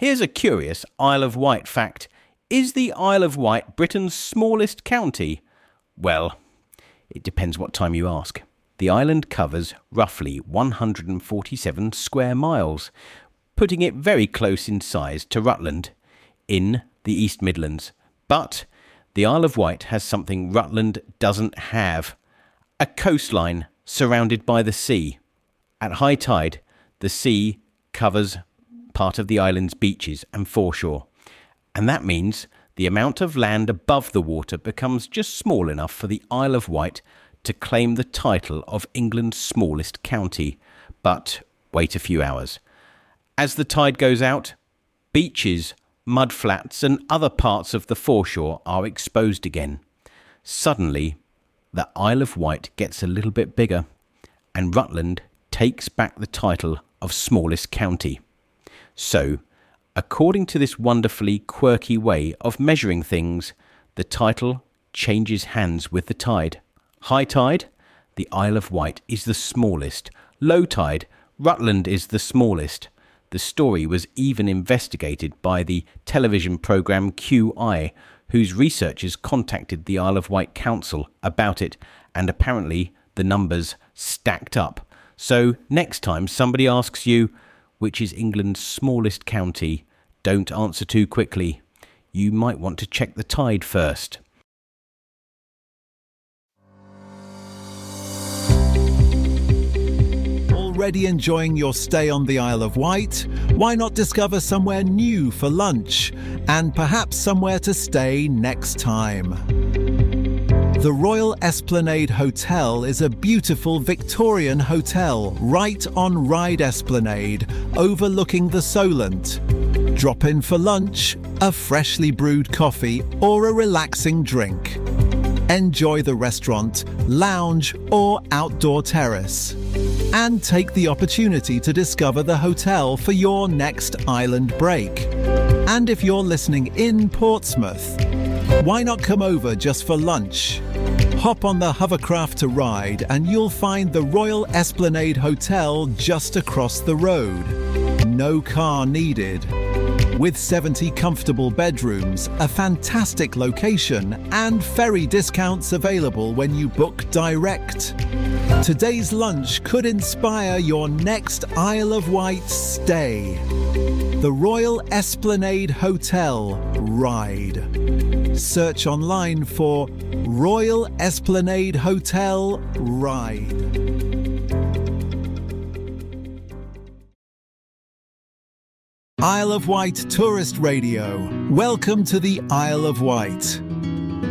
Here's a curious Isle of Wight fact. Is the Isle of Wight Britain's smallest county? Well, it depends what time you ask. The island covers roughly 147 square miles, putting it very close in size to Rutland in the East Midlands. But the Isle of Wight has something Rutland doesn't have: a coastline surrounded by the sea. At high tide, the sea covers part of the island's beaches and foreshore, and that means the amount of land above the water becomes just small enough for the Isle of Wight to claim the title of England's smallest county. But wait a few hours. As the tide goes out, beaches, mudflats and other parts of the foreshore are exposed again. Suddenly, the Isle of Wight gets a little bit bigger, and Rutland takes back the title of smallest county. So, according to this wonderfully quirky way of measuring things, the title changes hands with the tide. High tide, the Isle of Wight is the smallest. Low tide, Rutland is the smallest. The story was even investigated by the television programme QI, whose researchers contacted the Isle of Wight Council about it, and apparently the numbers stacked up. So next time somebody asks you, which is England's smallest county, don't answer too quickly. You might want to check the tide first. Already enjoying your stay on the Isle of Wight? Why not discover somewhere new for lunch, and perhaps somewhere to stay next time? The Royal Esplanade Hotel is a beautiful Victorian hotel right on Ryde Esplanade, overlooking the Solent. Drop in for lunch, a freshly brewed coffee or a relaxing drink. Enjoy the restaurant, lounge or outdoor terrace. And take the opportunity to discover the hotel for your next island break. And if you're listening in Portsmouth, why not come over just for lunch? Hop on the hovercraft to Ryde and you'll find the Royal Esplanade Hotel just across the road. No car needed. With 70 comfortable bedrooms, a fantastic location and ferry discounts available when you book direct. Today's lunch could inspire your next Isle of Wight stay. The Royal Esplanade Hotel, Ryde. Search online for Royal Esplanade Hotel, Ryde. Isle of Wight Tourist Radio. Welcome to the Isle of Wight.